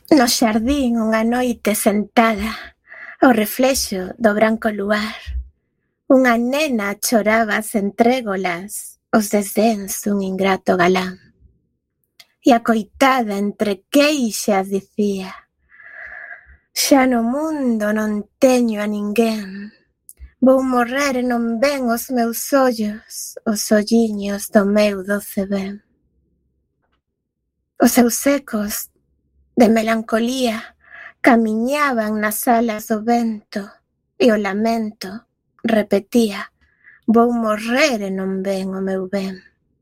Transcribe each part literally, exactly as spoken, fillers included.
No xardín unha noite sentada ao reflexo do branco luar, unha nena choraba sen trégolas os desdéns dun ingrato galán. E a coitada entre queixas dicía: xa no mundo non teño a ninguén, vou morrer e non ven os meus ollos, os olliños do meu doce ben. Os seus ecos de melancolía camiñaban nas alas do vento e o lamento repetía: vou morrer e non ven o meu ben.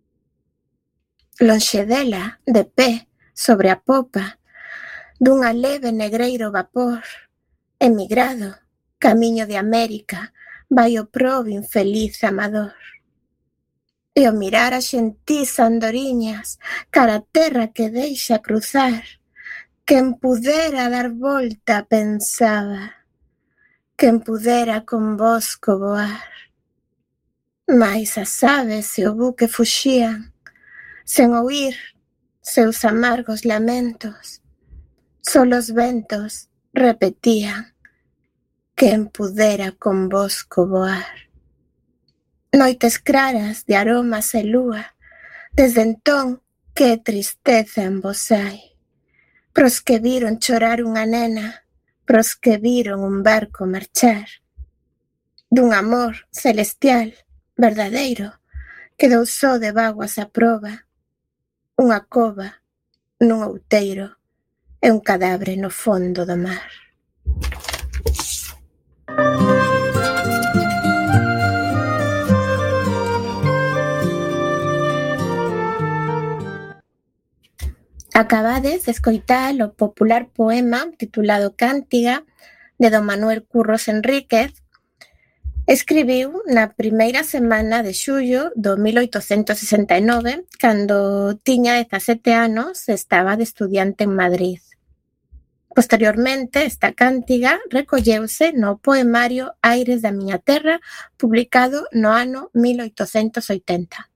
Lonxe dela, de pé, sobre a popa dunha leve negreiro vapor, emigrado, camiño de América, vai o probo infeliz amador. E ao mirar as xentís andoriñas cara a terra que deixa cruzar, quen pudera dar volta pensaba, quen pudera con vosco voar. Mais as aves e o buque fuxían, sen oír seus amargos lamentos, só os ventos repetían: quen pudera con vosco voar. Noites claras de aromas e lúa, desde entón que tristeza en vos hai, pros que viron chorar unha nena, pros que viron un barco marchar, dun amor celestial, verdadeiro, quedou só de bágoas a proba, unha cova nun outeiro e un cadáver no fondo do mar. Acabades de escoitar o popular poema titulado Cántiga de don Manuel Curros Enríquez. Escribiu na primeira semana de xullo do mil oitocentos sesenta e nove, cando tiña dezasete anos e estaba de estudiante en Madrid. Posteriormente, esta cántiga recolleuse no poemario Aires da miña terra, publicado no ano mil oitocentos oitenta.